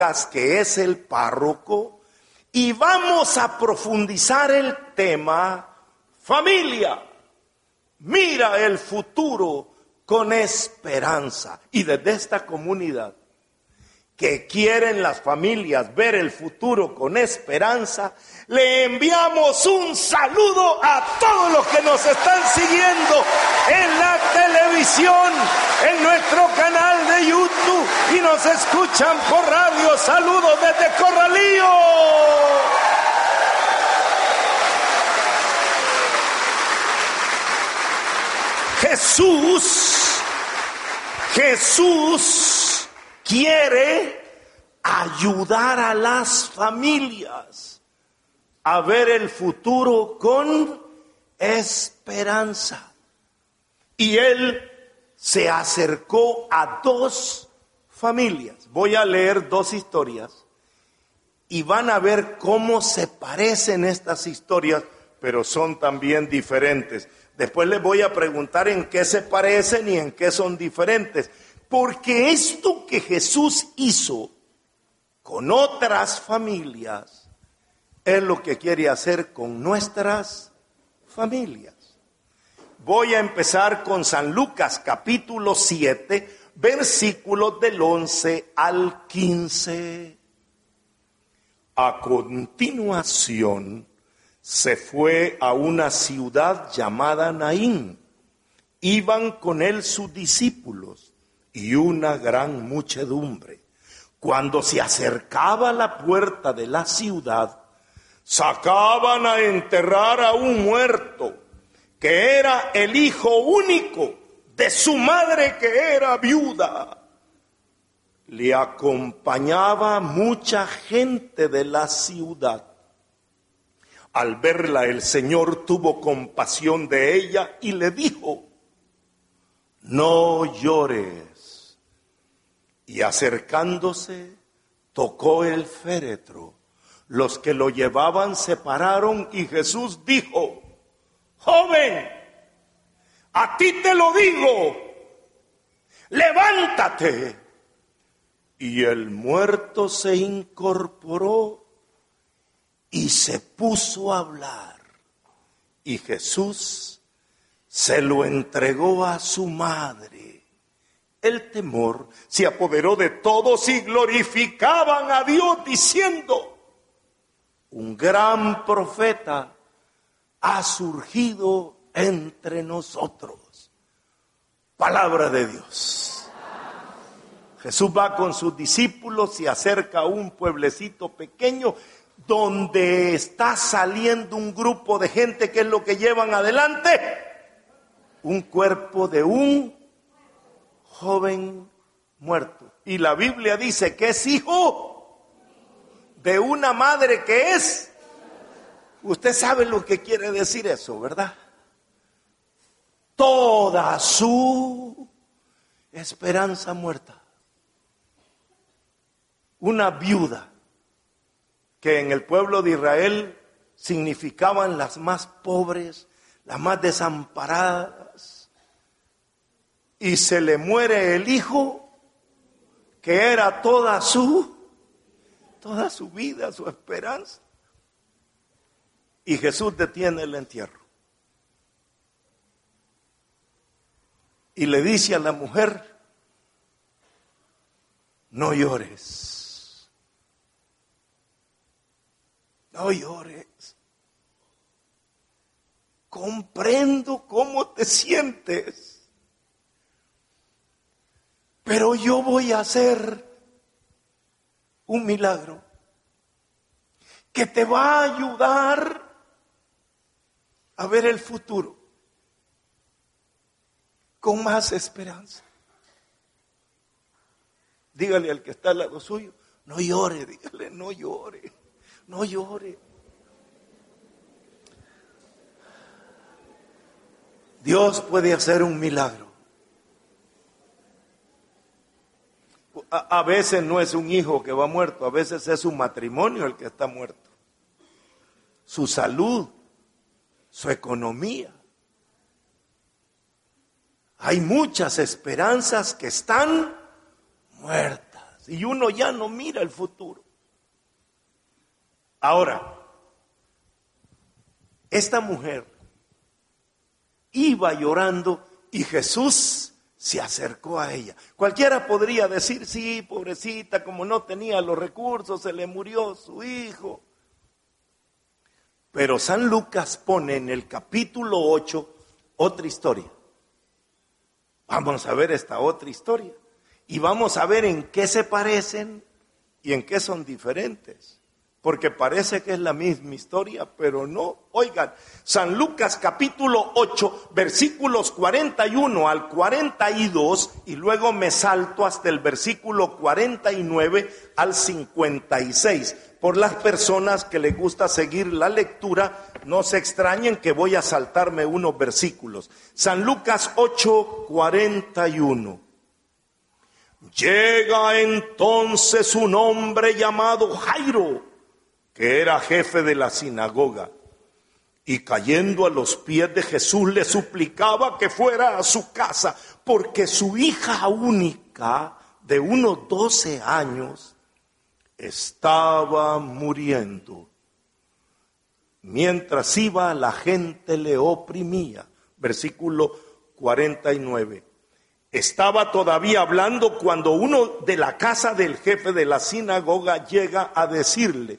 que es el párroco, y vamos a profundizar el tema familia. Mira el futuro con esperanza. Y desde esta comunidad que quieren las familias ver el futuro con esperanza, le enviamos un saludo a todos los que nos están siguiendo en la televisión, en nuestro canal de YouTube y nos escuchan por radio. Saludos desde Corralillo. Jesús quiere ayudar a las familias a ver el futuro con esperanza. Y Él se acercó a dos familias. Voy a leer dos historias y van a ver cómo se parecen estas historias, pero son también diferentes. Después les voy a preguntar en qué se parecen y en qué son diferentes. Porque esto que Jesús hizo con otras familias es lo que quiere hacer con nuestras familias. Voy a empezar con San Lucas capítulo 7, versículos del 11 al 15. A continuación, se fue a una ciudad llamada Naín. Iban con él sus discípulos y una gran muchedumbre. Cuando se acercaba a la puerta de la ciudad, sacaban a enterrar a un muerto, que era el hijo único de su madre, que era viuda. Le acompañaba mucha gente de la ciudad. Al verla, el Señor tuvo compasión de ella y le dijo: no llores. Y acercándose, tocó el féretro. Los que lo llevaban se pararon y Jesús dijo: joven, a ti te lo digo, levántate. Y el muerto se incorporó y se puso a hablar. Y Jesús se lo entregó a su madre. El temor se apoderó de todos y glorificaban a Dios diciendo: un gran profeta ha surgido entre nosotros. Palabra de Dios. Jesús va con sus discípulos, se acerca a un pueblecito pequeño donde está saliendo un grupo de gente. ¿Qué es lo que llevan adelante? Un cuerpo de un joven muerto. Y la Biblia dice que es hijo de una madre que es. Usted sabe lo que quiere decir eso, ¿verdad? Toda su esperanza muerta. Una viuda, que en el pueblo de Israel significaban las más pobres, las más desamparadas, y se le muere el hijo, que era toda su vida, su esperanza. Y Jesús detiene el entierro. Y le dice a la mujer: no llores. No llores. Comprendo cómo te sientes, pero yo voy a hacer un milagro que te va a ayudar a ver el futuro con más esperanza. Dígale al que está al lado suyo: no llore. Dígale: no llore. No llore. Dios puede hacer un milagro. A veces no es un hijo que va muerto, a veces es un matrimonio el que está muerto. Su salud, su economía. Hay muchas esperanzas que están muertas. y uno ya no mira el futuro. Ahora, esta mujer iba llorando y Jesús se acercó a ella. Cualquiera podría decir, sí, pobrecita, como no tenía los recursos, se le murió su hijo. Pero San Lucas pone en el capítulo 8 otra historia. Vamos a ver esta otra historia y vamos a ver en qué se parecen y en qué son diferentes. Porque parece que es la misma historia, pero no. Oigan, San Lucas capítulo 8, versículos 41 al 42, y luego me salto hasta el versículo 49 al 56. Por las personas que les gusta seguir la lectura, no se extrañen que voy a saltarme unos versículos. San Lucas 8, 41. Llega entonces un hombre llamado Jairo, que era jefe de la sinagoga, y cayendo a los pies de Jesús le suplicaba que fuera a su casa, porque su hija única, de unos 12 años, estaba muriendo. Mientras iba, la gente le oprimía. Versículo 49. Estaba todavía hablando cuando uno de la casa del jefe de la sinagoga llega a decirle: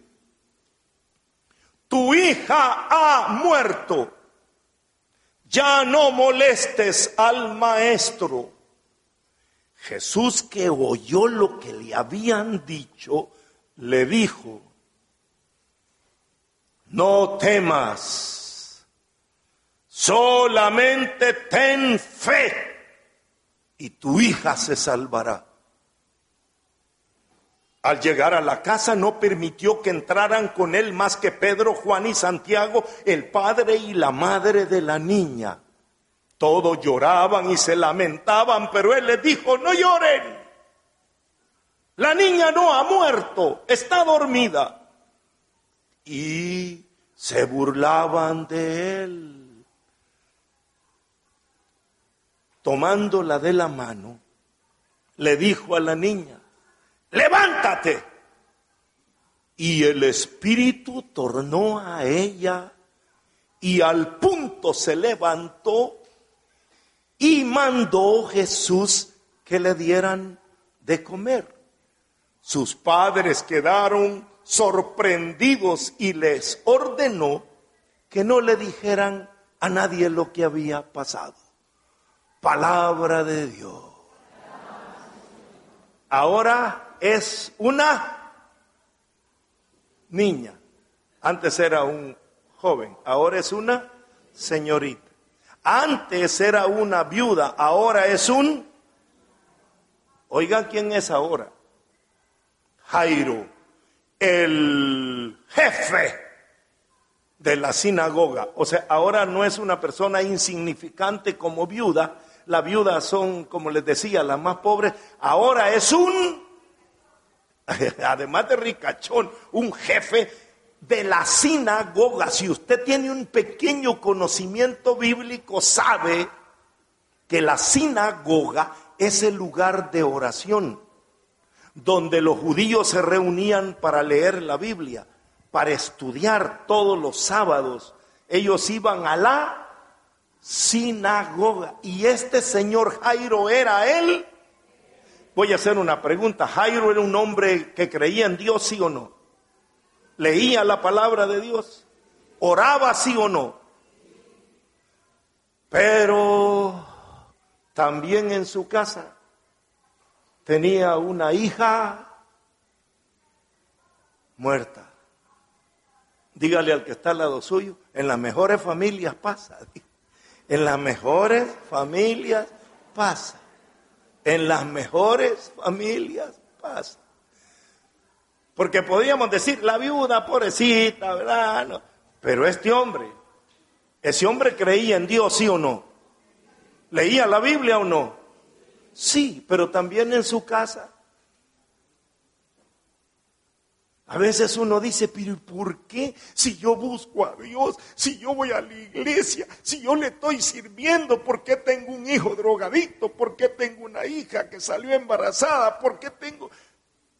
tu hija ha muerto, ya no molestes al maestro. Jesús, que oyó lo que le habían dicho, le dijo: no temas, solamente ten fe y tu hija se salvará. Al llegar a la casa no permitió que entraran con él más que Pedro, Juan y Santiago, el padre y la madre de la niña. Todos lloraban y se lamentaban, pero él les dijo: no lloren. La niña no ha muerto, está dormida. Y se burlaban de él. Tomándola de la mano, le dijo a la niña: levántate. Y el espíritu tornó a ella y al punto se levantó, y mandó Jesús que le dieran de comer. Sus padres quedaron sorprendidos y les ordenó que no le dijeran a nadie lo que había pasado. Palabra de Dios. Ahora es una niña. Antes era un joven, ahora es una señorita. Antes era una viuda, ahora es un... Oigan quién es ahora. Jairo, el jefe de la sinagoga. O sea, ahora no es una persona insignificante como viuda. Las viudas son, como les decía, las más pobres. Ahora es un, además de ricachón, un jefe de la sinagoga. Si usted tiene un pequeño conocimiento bíblico, sabe que la sinagoga es el lugar de oración, donde los judíos se reunían para leer la Biblia, para estudiar todos los sábados. Ellos iban a la sinagoga. Y este señor Jairo era él. Voy a hacer una pregunta. ¿Jairo era un hombre que creía en Dios, sí o no? ¿Leía la palabra de Dios? ¿Oraba, sí o no? Pero también en su casa tenía una hija muerta. Dígale al que está al lado suyo: en las mejores familias pasa. En las mejores familias pasa. En las mejores familias pasa. Porque podríamos decir, la viuda, pobrecita, ¿verdad? No. Pero ese hombre creía en Dios, ¿sí o no? ¿Leía la Biblia o no? Sí, pero también en su casa. A veces uno dice: pero ¿por qué? Si yo busco a Dios, si yo voy a la iglesia, si yo le estoy sirviendo, ¿por qué tengo un hijo drogadicto? ¿Por qué tengo una hija que salió embarazada? ¿Por qué tengo...?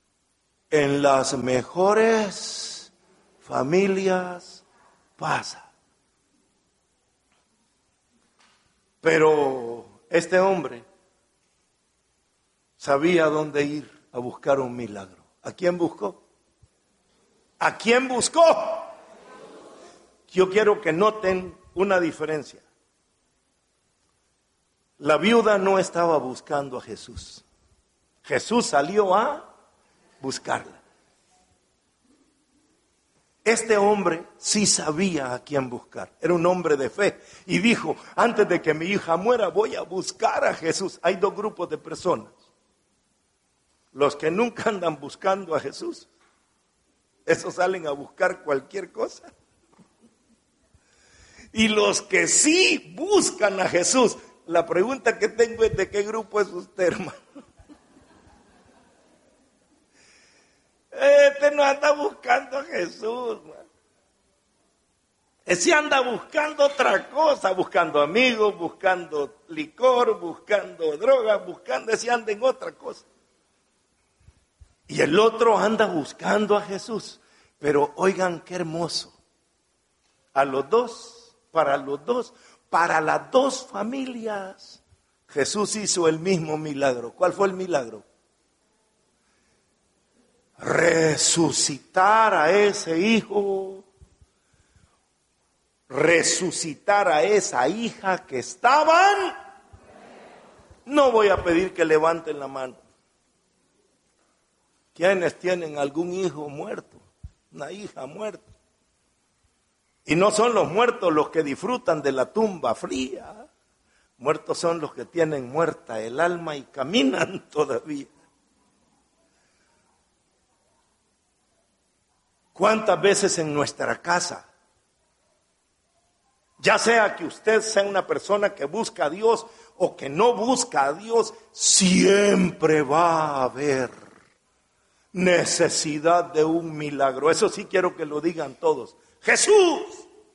En las mejores familias pasa. Pero este hombre sabía dónde ir a buscar un milagro. ¿A quién buscó? ¿A quién buscó? Yo quiero que noten una diferencia. La viuda no estaba buscando a Jesús. Jesús salió a buscarla. Este hombre sí sabía a quién buscar. Era un hombre de fe. Y dijo, antes de que mi hija muera, voy a buscar a Jesús. Hay dos grupos de personas. Los que nunca andan buscando a Jesús. Esos salen a buscar cualquier cosa. Y los que sí buscan a Jesús. La pregunta que tengo es, ¿de qué grupo es usted, hermano? Este no anda buscando a Jesús, man. Ese anda buscando otra cosa, buscando amigos, buscando licor, buscando droga, ese anda en otra cosa. Y el otro anda buscando a Jesús. Pero oigan qué hermoso. A los dos, para las dos familias, Jesús hizo el mismo milagro. ¿Cuál fue el milagro? Resucitar a ese hijo, resucitar a esa hija que estaban. No voy a pedir que levanten la mano. ¿Quiénes tienen algún hijo muerto? Una hija muerta. Y no son los muertos los que disfrutan de la tumba fría. Muertos son los que tienen muerta el alma y caminan todavía. ¿Cuántas veces en nuestra casa, ya sea que usted sea una persona que busca a Dios o que no busca a Dios, siempre va a haber necesidad de un milagro? Eso sí quiero que lo digan todos. Jesús,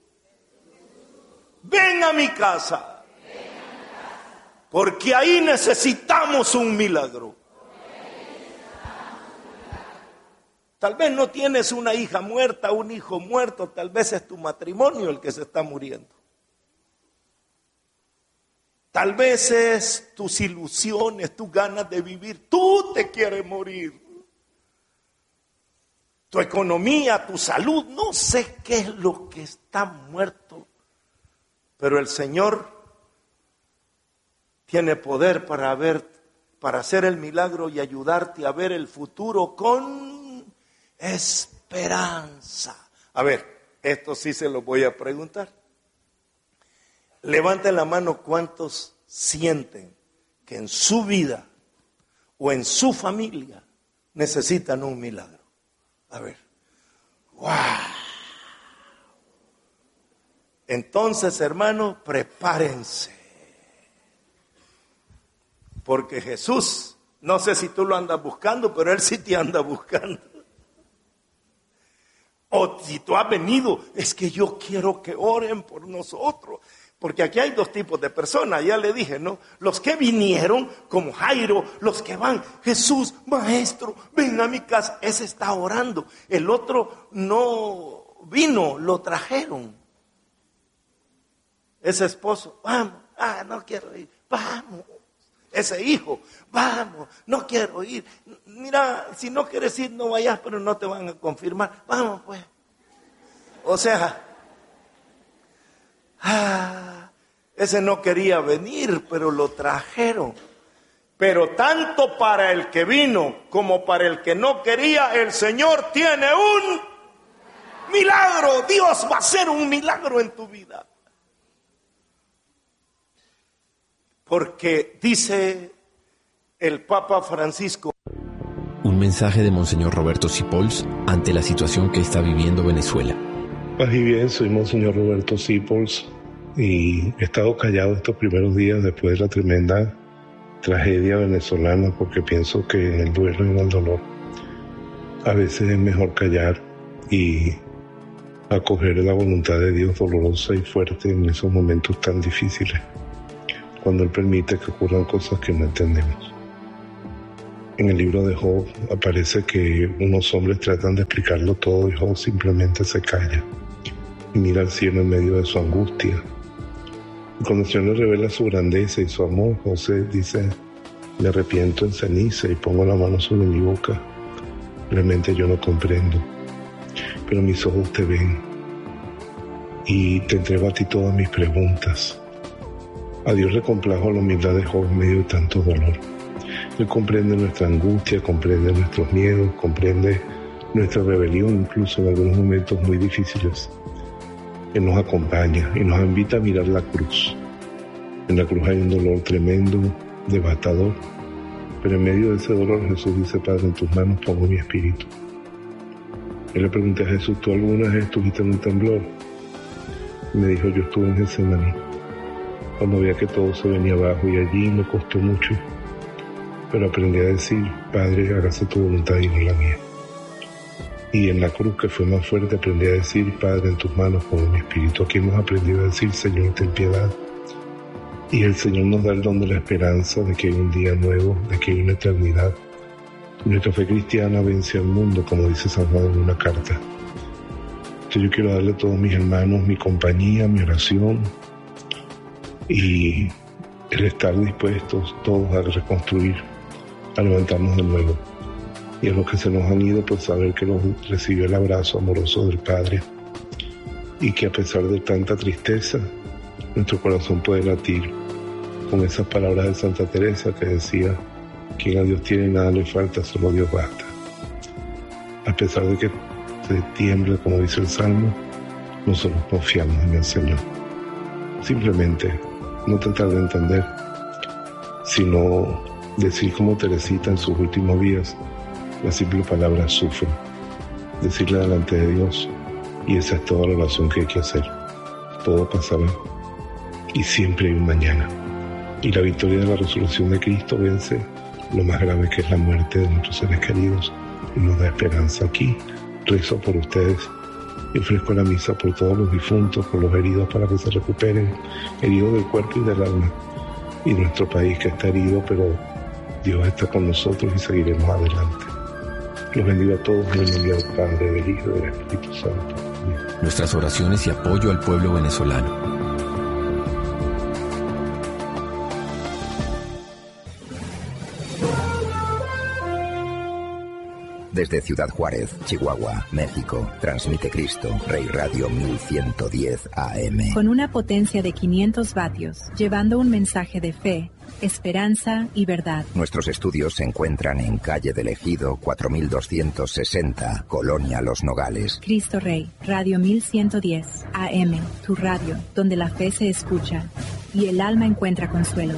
ven a mi casa, porque ahí necesitamos un milagro. Tal vez no tienes una hija muerta, un hijo muerto, tal vez es tu matrimonio el que se está muriendo. Tal vez es tus ilusiones, tus ganas de vivir, tú te quieres morir. Tu economía, tu salud, no sé qué es lo que está muerto, pero el Señor tiene poder para hacer el milagro y ayudarte a ver el futuro con esperanza. A ver, esto sí se lo voy a preguntar. Levanten la mano cuántos sienten que en su vida o en su familia necesitan un milagro. A ver. ¡Wow! Entonces, hermanos, prepárense. Porque Jesús, no sé si tú lo andas buscando, pero Él sí te anda buscando. O si tú has venido, es que yo quiero que oren por nosotros. Porque aquí hay dos tipos de personas, ya le dije, ¿no? Los que vinieron, como Jairo, los que van, Jesús, maestro, ven a mi casa, ese está orando. El otro no vino, lo trajeron. Ese esposo, vamos, no quiero ir, vamos. Ese hijo, vamos, no quiero ir. Mira, si no quieres ir, no vayas, pero no te van a confirmar. Vamos, pues. O sea, ese no quería venir, pero lo trajeron. Pero tanto para el que vino como para el que no quería, el Señor tiene un milagro. Dios va a hacer un milagro en tu vida. Porque dice el Papa Francisco. Un mensaje de Monseñor Roberto Sipols ante la situación que está viviendo Venezuela. Paz y bien, soy Monseñor Roberto Sipols y he estado callado estos primeros días después de la tremenda tragedia venezolana, porque pienso que en el duelo y en el dolor a veces es mejor callar y acoger la voluntad de Dios dolorosa y fuerte en esos momentos tan difíciles, cuando Él permite que ocurran cosas que no entendemos. En el libro de Job aparece que unos hombres tratan de explicarlo todo y Job simplemente se calla y mira al cielo en medio de su angustia. Y cuando el Señor le revela su grandeza y su amor, José dice: me arrepiento en ceniza y pongo la mano sobre mi boca. Realmente yo no comprendo, pero mis ojos te ven y te entrego a ti todas mis preguntas. A Dios le complajo la humildad de Job en medio de tanto dolor. Él comprende nuestra angustia, comprende nuestros miedos, comprende nuestra rebelión, incluso en algunos momentos muy difíciles. Él nos acompaña y nos invita a mirar la cruz. En la cruz hay un dolor tremendo, devastador, pero en medio de ese dolor Jesús dice: Padre, en tus manos pongo mi espíritu. Él le pregunté a Jesús: ¿tú alguna vez estuviste en un temblor? Y me dijo: yo estuve en Getsemaní, cuando veía que todo se venía abajo, y allí me costó mucho, pero aprendí a decir: Padre, hágase tu voluntad y no la mía. Y en la cruz, que fue más fuerte, aprendí a decir: Padre, en tus manos pongo mi espíritu. Aquí hemos aprendido a decir: Señor, ten piedad. Y el Señor nos da el don de la esperanza de que hay un día nuevo, de que hay una eternidad. Nuestra fe cristiana vence al mundo, como dice San Juan en una carta. Entonces yo quiero darle a todos mis hermanos mi compañía, mi oración y el estar dispuestos todos a reconstruir, a levantarnos de nuevo. Y a los que se nos han ido, pues saber que los recibió el abrazo amoroso del Padre y que a pesar de tanta tristeza, nuestro corazón puede latir con esas palabras de Santa Teresa que decía: quien a Dios tiene nada le falta, solo Dios basta. A pesar de que se tiembla, como dice el Salmo, nosotros confiamos en el Señor. Simplemente no tratar de entender, sino decir como Teresita en sus últimos días, la simple palabra sufro, decirle delante de Dios, y esa es toda la oración que hay que hacer. Todo pasará y siempre hay un mañana. Y la victoria de la resurrección de Cristo vence lo más grave, que es la muerte de nuestros seres queridos, y nos da esperanza. Aquí rezo por ustedes y ofrezco la misa por todos los difuntos, por los heridos para que se recuperen, heridos del cuerpo y del alma, y nuestro país que está herido, pero Dios está con nosotros y seguiremos adelante. Los bendigo a todos en el nombre del Padre, del Hijo y del Espíritu Santo. Amén. Nuestras oraciones y apoyo al pueblo venezolano. Desde Ciudad Juárez, Chihuahua, México, transmite Cristo, Rey Radio 1110 AM. Con una potencia de 500 vatios, llevando un mensaje de fe, esperanza y verdad. Nuestros estudios se encuentran en Calle del Ejido, 4260, Colonia Los Nogales. Cristo Rey, Radio 1110 AM, tu radio, donde la fe se escucha y el alma encuentra consuelo.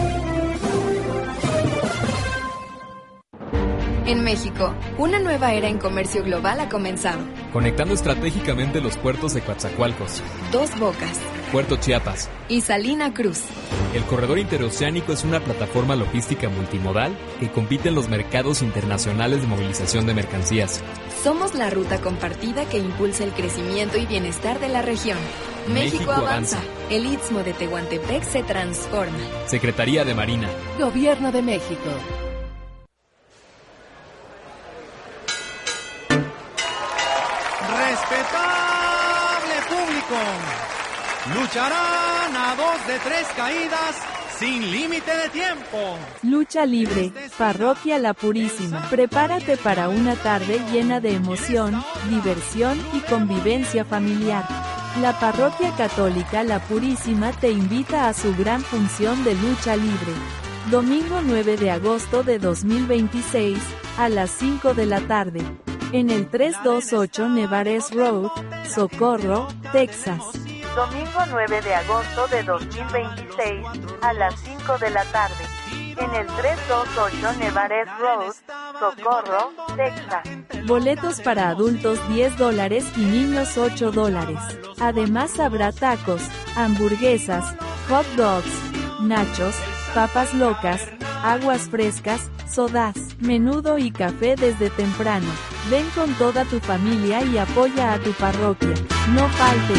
En México, una nueva era en comercio global ha comenzado. Conectando estratégicamente los puertos de Coatzacoalcos, Dos Bocas, Puerto Chiapas y Salina Cruz. El corredor interoceánico es una plataforma logística multimodal que compite en los mercados internacionales de movilización de mercancías. Somos la ruta compartida que impulsa el crecimiento y bienestar de la región. México avanza. El Istmo de Tehuantepec se transforma. Secretaría de Marina. Gobierno de México. Respetable público, lucharán a 2 de 3 caídas sin límite de tiempo. Lucha libre, Parroquia La Purísima. Prepárate para una tarde llena de emoción, diversión y convivencia familiar. La Parroquia Católica La Purísima te invita a su gran función de lucha libre. Domingo 9 de agosto de 2026, a las 5 de la tarde. En el 328 Nevares Road, Socorro, Texas. Domingo 9 de agosto de 2026, a las 5 de la tarde. En el 328 Nevares Road, Socorro, Texas. Boletos para adultos $10 y niños $8. Además habrá tacos, hamburguesas, hot dogs, nachos, papas locas, aguas frescas, sodas, menudo y café desde temprano. Ven con toda tu familia y apoya a tu parroquia. No faltes.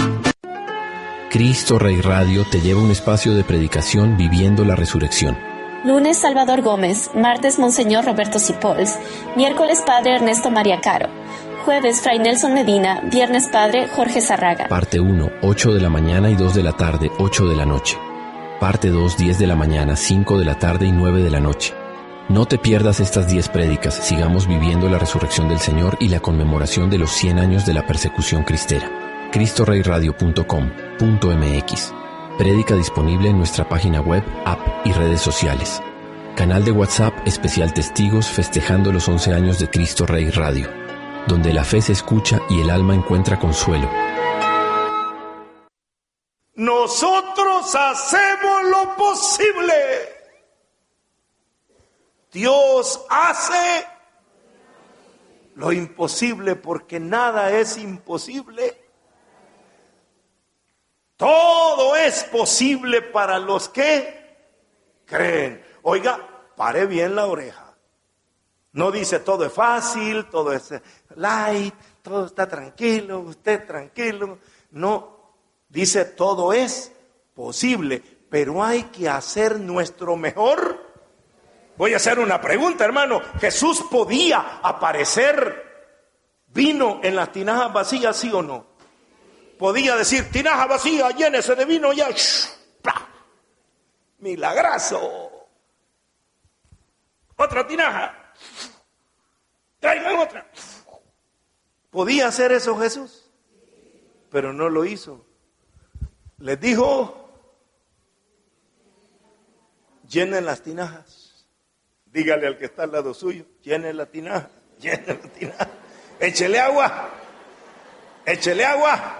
Cristo Rey Radio te lleva a un espacio de predicación viviendo la resurrección. Lunes Salvador Gómez, martes Monseñor Roberto Sipols, miércoles Padre Ernesto María Caro, jueves Fray Nelson Medina, viernes Padre Jorge Zarraga. Parte 1, 8 de la mañana y 2 de la tarde, 8 de la noche. Parte 2, 10 de la mañana, 5 de la tarde y 9 de la noche. No te pierdas estas 10 prédicas, sigamos viviendo la resurrección del Señor y la conmemoración de los 100 años de la persecución cristera. CristoReyRadio.com.mx. Prédica disponible en nuestra página web, app y redes sociales. Canal de WhatsApp especial Testigos festejando los 11 años de Cristo Rey Radio, donde la fe se escucha y el alma encuentra consuelo. Nosotros hacemos lo posible. Dios hace lo imposible porque nada es imposible. Todo es posible para los que creen. Oiga, pare bien la oreja. No dice todo es fácil, todo es light, todo está tranquilo, usted tranquilo. No, dice todo es posible, pero hay que hacer nuestro mejor. Voy a hacer una pregunta, hermano. ¿Jesús podía aparecer vino en las tinajas vacías, sí o no? Podía decir, tinaja vacía, llénese de vino ya. Milagrazo. Otra tinaja. Traigan otra. ¿Podía hacer eso Jesús? Pero no lo hizo. Les dijo, llenen las tinajas. Dígale al que está al lado suyo, llenen la tinaja, llenen la tinaja. Échele agua. Échele agua.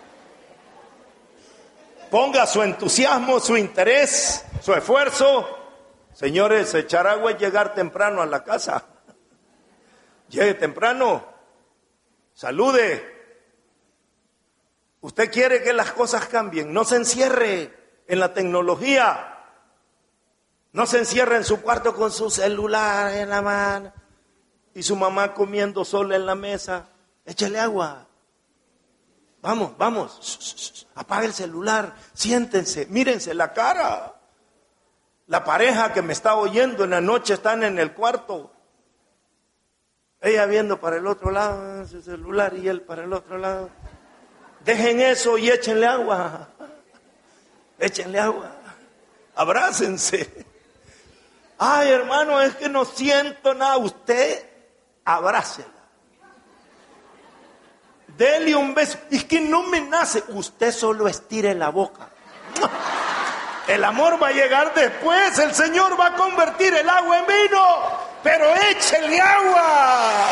Ponga su entusiasmo, su interés, su esfuerzo. Señores, echar agua es llegar temprano a la casa. Llegue temprano. Salude. Usted quiere que las cosas cambien. No se encierre en la tecnología. No se encierre en su cuarto con su celular en la mano. Y su mamá comiendo sola en la mesa. Échele agua. Vamos, vamos, apague el celular, siéntense, mírense la cara. La pareja que me está oyendo en la noche están en el cuarto. Ella viendo para el otro lado su celular y él para el otro lado. Dejen eso y échenle agua. Échenle agua. Abrácense. Ay, hermano, es que no siento nada. Usted abrácela. Dele un beso. Es que no me nace. Usted solo estire la boca. El amor va a llegar después. El Señor va a convertir el agua en vino. Pero échele agua.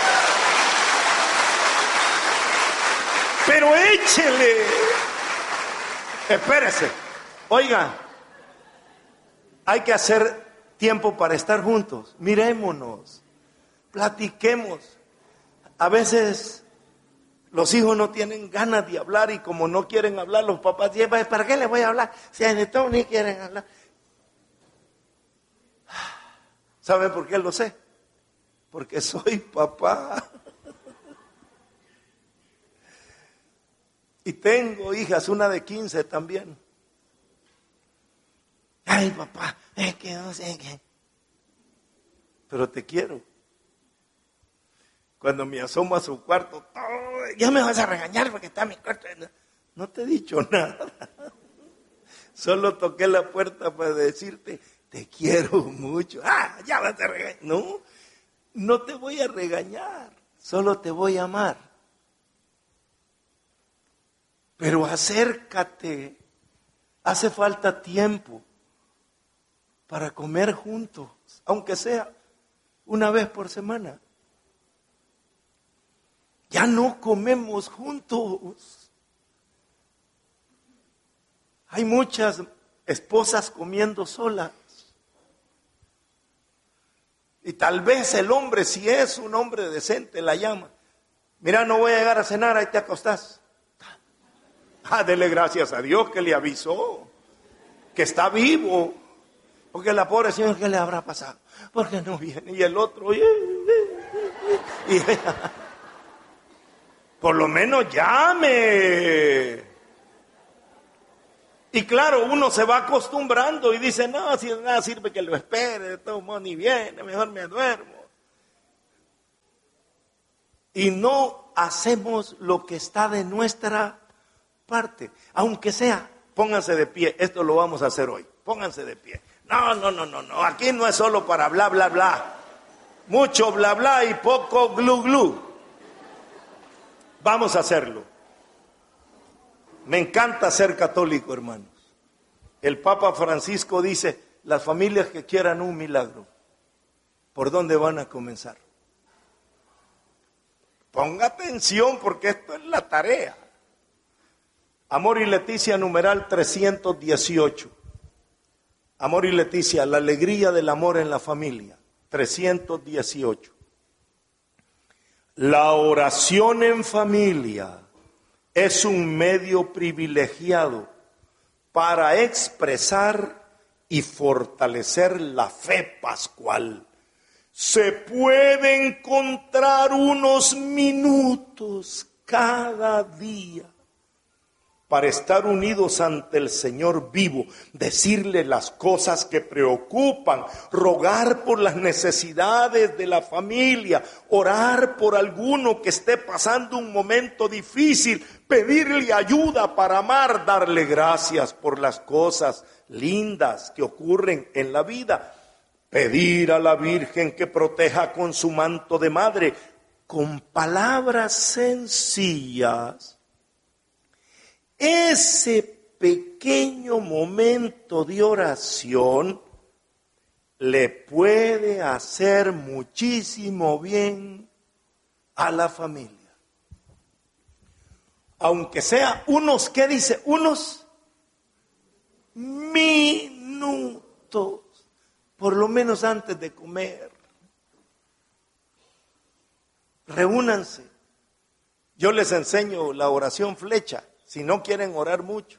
Pero échele. Espérese. Oiga, hay que hacer tiempo para estar juntos. Mirémonos. Platiquemos. A veces los hijos no tienen ganas de hablar y como no quieren hablar, los papás dicen, ¿para qué les voy a hablar? Si de todo ni quieren hablar. ¿Saben por qué lo sé? Porque soy papá. Y tengo hijas, una de 15 también. Ay, papá, es que no sé qué. Pero te quiero. Cuando me asomo a su cuarto, ya me vas a regañar porque está en mi cuarto. No te he dicho nada. Solo toqué la puerta para decirte, te quiero mucho. Ya vas a regañar. No, no te voy a regañar. Solo te voy a amar. Pero acércate. Hace falta tiempo para comer juntos, aunque sea una vez por semana. Ya no comemos juntos. Hay muchas esposas comiendo solas. Y tal vez el hombre, si es un hombre decente, la llama. Mira, no voy a llegar a cenar, ahí te acostás. Dele gracias a Dios que le avisó, que está vivo. Porque la pobre señora, ¿qué le habrá pasado? Porque no viene. Y el otro, por lo menos llame. Y claro, uno se va acostumbrando y dice, no, si de nada sirve que lo espere, de todos modos ni viene, mejor me duermo. Y no hacemos lo que está de nuestra parte. Aunque sea, pónganse de pie, esto lo vamos a hacer hoy, pónganse de pie. No, aquí no es solo para bla, bla, bla. Mucho bla, bla y poco glu, glu. Vamos a hacerlo. Me encanta ser católico, hermanos. El Papa Francisco dice, las familias que quieran un milagro, ¿por dónde van a comenzar? Ponga atención porque esto es la tarea. Amor y Leticia, numeral 318. Amor y Leticia, la alegría del amor en la familia, 318. La oración en familia es un medio privilegiado para expresar y fortalecer la fe pascual. Se puede encontrar unos minutos cada día para estar unidos ante el Señor vivo, decirle las cosas que preocupan, rogar por las necesidades de la familia, orar por alguno que esté pasando un momento difícil, pedirle ayuda para amar, darle gracias por las cosas lindas que ocurren en la vida, pedir a la Virgen que proteja con su manto de madre, con palabras sencillas. Ese pequeño momento de oración le puede hacer muchísimo bien a la familia. Aunque sea unos, ¿qué dice? Unos minutos, por lo menos antes de comer. Reúnanse. Yo les enseño la oración flecha. Si no quieren orar mucho.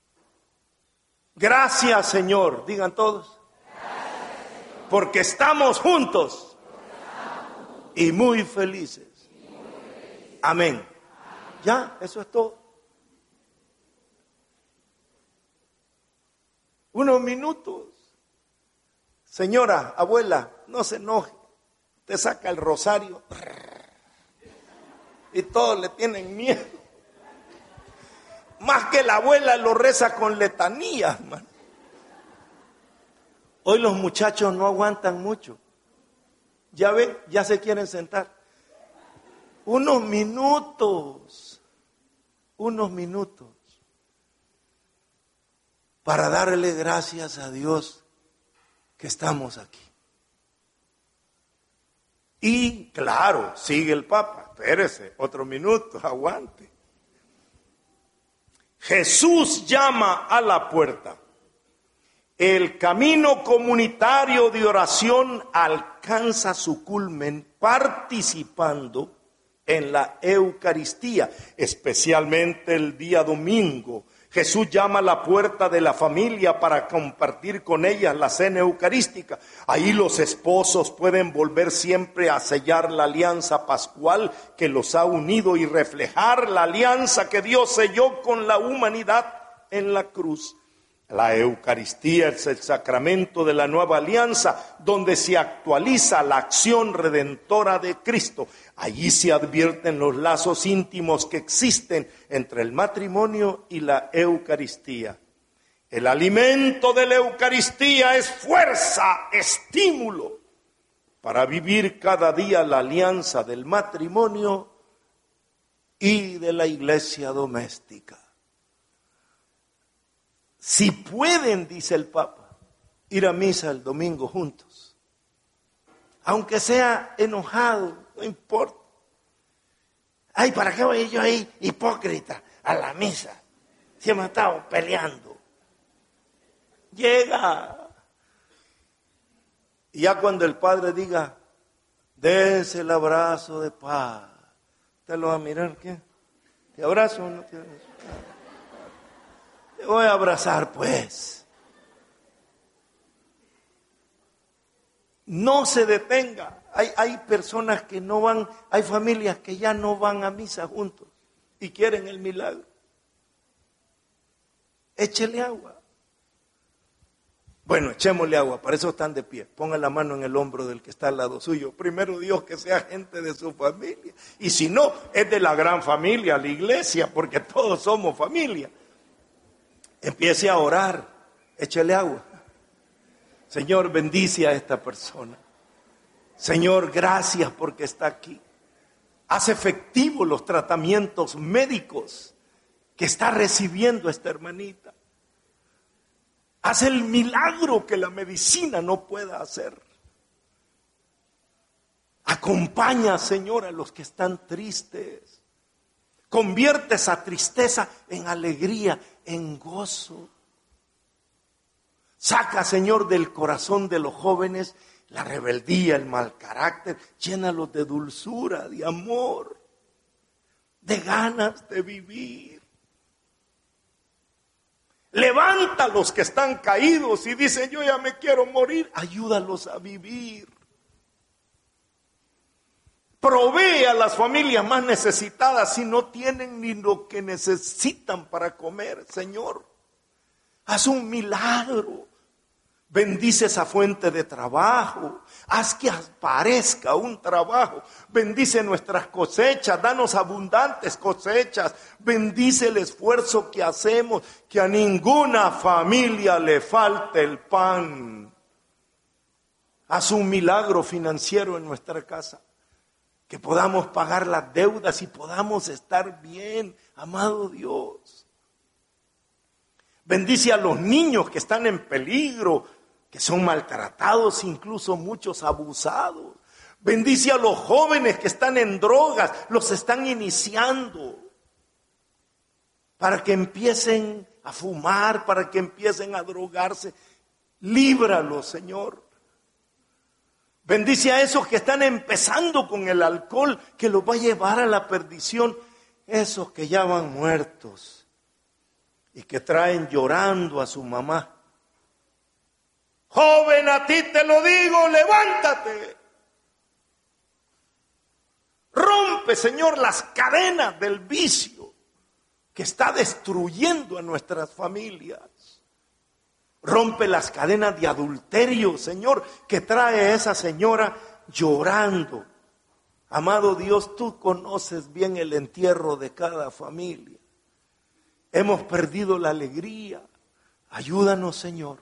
Gracias, Señor, digan todos. Gracias, Señor. Porque estamos juntos y muy felices. Amén. Ya, eso es todo. Unos minutos. Señora, abuela, no se enoje. Te saca el rosario y todos le tienen miedo. Más que la abuela lo reza con letanías, man. Hoy los muchachos no aguantan mucho. Ya ven, ya se quieren sentar. Unos minutos para darle gracias a Dios que estamos aquí. Y claro, sigue el Papa, espérese, otro minuto, aguante. Jesús llama a la puerta. El camino comunitario de oración alcanza su culmen participando en la Eucaristía, especialmente el día domingo. Jesús llama a la puerta de la familia para compartir con ellas la cena eucarística. Ahí los esposos pueden volver siempre a sellar la alianza pascual que los ha unido y reflejar la alianza que Dios selló con la humanidad en la cruz. La Eucaristía es el sacramento de la nueva alianza, donde se actualiza la acción redentora de Cristo. Allí se advierten los lazos íntimos que existen entre el matrimonio y la Eucaristía. El alimento de la Eucaristía es fuerza, estímulo, para vivir cada día la alianza del matrimonio y de la iglesia doméstica. Si pueden, dice el Papa, ir a misa el domingo juntos, aunque sea enojado, no importa. Ay, ¿para qué voy yo ahí, hipócrita, a la misa? Si hemos estado peleando. Llega. Y ya cuando el Padre diga, dése el abrazo de paz, ¿te lo va a mirar qué? ¿Te abrazo o no te abrazo? Te voy a abrazar, pues. No se detenga. Hay personas que no van, hay familias que ya no van a misa juntos y quieren el milagro. échele agua. Bueno, echémosle agua, para eso están de pie. Ponga la mano en el hombro del que está al lado suyo. Primero Dios, que sea gente de su familia. Y si no, es de la gran familia, la iglesia, porque todos somos familia. Empiece a orar, échele agua. Señor, bendice a esta persona. Señor, gracias porque está aquí. Haz efectivos los tratamientos médicos que está recibiendo esta hermanita. Haz el milagro que la medicina no pueda hacer. Acompaña, Señor, a los que están tristes. Convierte esa tristeza en alegría, en gozo. Saca, Señor, del corazón de los jóvenes la rebeldía, el mal carácter. Llénalos de dulzura, de amor, de ganas de vivir. Levanta a los que están caídos y dicen, yo ya me quiero morir. Ayúdalos a vivir. Provee a las familias más necesitadas si no tienen ni lo que necesitan para comer, Señor. Haz un milagro. Bendice esa fuente de trabajo. Haz que aparezca un trabajo. Bendice nuestras cosechas. Danos abundantes cosechas. Bendice el esfuerzo que hacemos. Que a ninguna familia le falte el pan. Haz un milagro financiero en nuestra casa. Que podamos pagar las deudas y podamos estar bien, amado Dios. Bendice a los niños que están en peligro, que son maltratados, incluso muchos abusados. Bendice a los jóvenes que están en drogas, los están iniciando. Para que empiecen a fumar, para que empiecen a drogarse. Líbralos, Señor. Bendice a esos que están empezando con el alcohol, que los va a llevar a la perdición. Esos que ya van muertos y que traen llorando a su mamá. Joven, a ti te lo digo, levántate. Rompe, Señor, las cadenas del vicio que está destruyendo a nuestras familias. Rompe las cadenas de adulterio, Señor, que trae a esa señora llorando. Amado Dios, tú conoces bien el entierro de cada familia. Hemos perdido la alegría. Ayúdanos, Señor,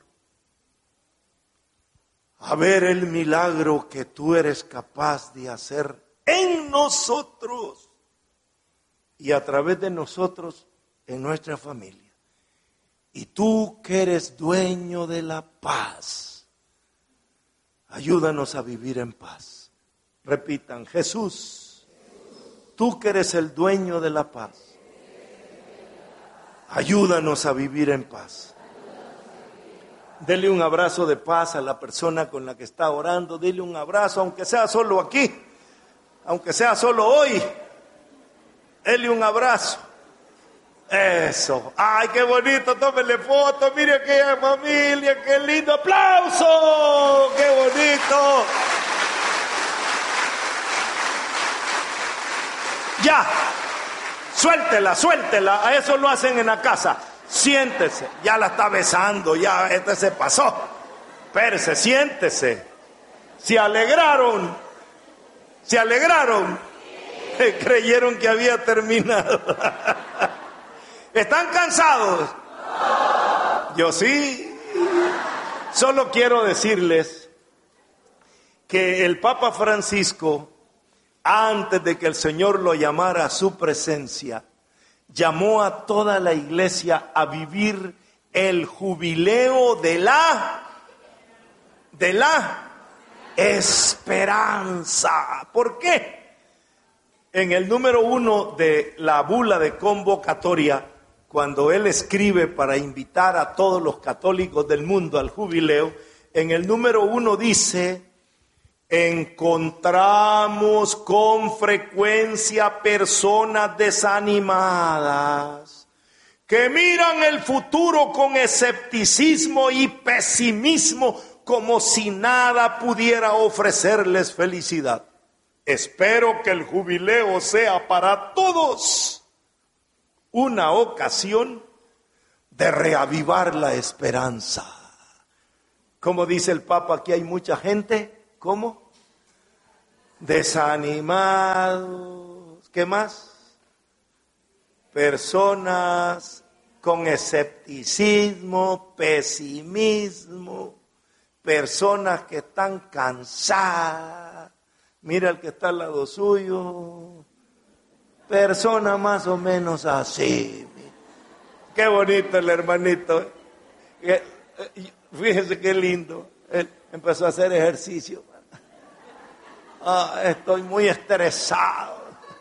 a ver el milagro que tú eres capaz de hacer en nosotros y a través de nosotros en nuestra familia. Y tú que eres dueño de la paz, ayúdanos a vivir en paz. Repitan, Jesús, tú que eres el dueño de la paz, ayúdanos a vivir en paz. Dele un abrazo de paz a la persona con la que está orando. Dile un abrazo, aunque sea solo aquí, aunque sea solo hoy. Dele un abrazo. Eso. Ay, qué bonito, tómele foto. Mire aquella familia, qué lindo. ¡Aplauso! ¡Qué bonito! Ya. Suéltela, suéltela. A eso lo hacen en la casa. Siéntese. Ya la está besando. Ya se pasó. Espérese, siéntese. Se alegraron. Se alegraron. Creyeron que había terminado. ¿Están cansados? Yo sí. Solo quiero decirles que el Papa Francisco, antes de que el Señor lo llamara a su presencia, llamó a toda la iglesia a vivir el jubileo de la esperanza. ¿Por qué? En el número 1 de la bula de convocatoria, cuando él escribe para invitar a todos los católicos del mundo al jubileo, en el número 1 dice: encontramos con frecuencia personas desanimadas que miran el futuro con escepticismo y pesimismo, como si nada pudiera ofrecerles felicidad. Espero que el jubileo sea para todos una ocasión de reavivar la esperanza. Como dice el Papa, aquí hay mucha gente, ¿cómo? Desanimados. ¿Qué más? Personas con escepticismo, pesimismo, personas que están cansadas. Mira el que está al lado suyo. Persona más o menos así. Qué bonito el hermanito. Fíjense qué lindo. Él empezó a hacer ejercicio. Estoy muy estresado.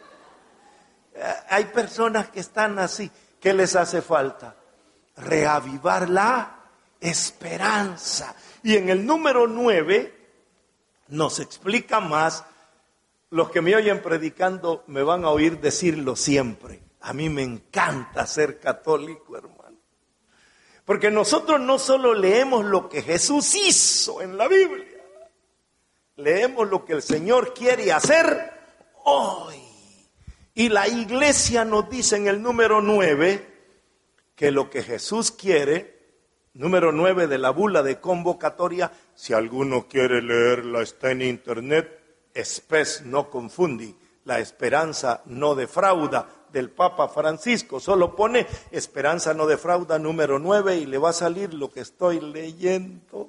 Hay personas que están así. ¿Qué les hace falta? Reavivar la esperanza. Y en el número 9 nos explica más. Los que me oyen predicando me van a oír decirlo siempre. A mí me encanta ser católico, hermano. Porque nosotros no solo leemos lo que Jesús hizo en la Biblia, leemos lo que el Señor quiere hacer hoy. Y la iglesia nos dice en el número 9 que lo que Jesús quiere, número 9 de la bula de convocatoria, si alguno quiere leerla está en internet, Spes no confundi, la esperanza no defrauda, del Papa Francisco. Solo pone esperanza no defrauda número 9 y le va a salir lo que estoy leyendo.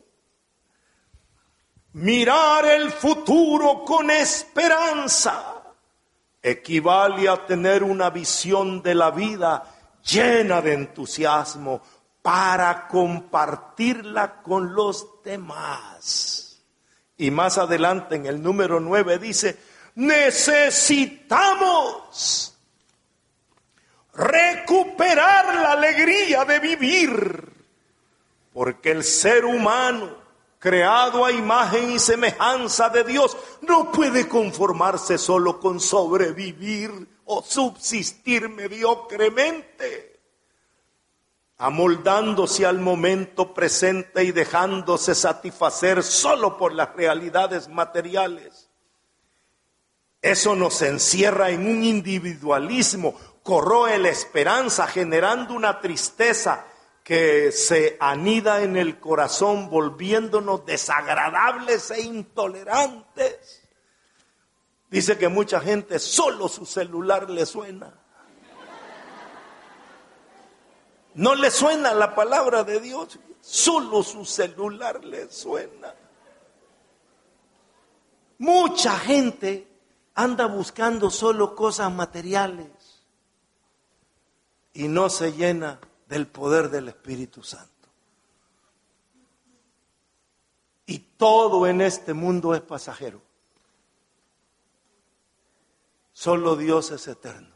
Mirar el futuro con esperanza equivale a tener una visión de la vida llena de entusiasmo para compartirla con los demás. Y más adelante en el número 9 dice, necesitamos recuperar la alegría de vivir, porque el ser humano, creado a imagen y semejanza de Dios, no puede conformarse solo con sobrevivir o subsistir mediocremente, amoldándose al momento presente y dejándose satisfacer solo por las realidades materiales. Eso nos encierra en un individualismo, corroe la esperanza, generando una tristeza que se anida en el corazón, volviéndonos desagradables e intolerantes. Dice que mucha gente solo su celular le suena. No le suena la palabra de Dios, solo su celular le suena. Mucha gente anda buscando solo cosas materiales y no se llena del poder del Espíritu Santo. Y todo en este mundo es pasajero. Solo Dios es eterno.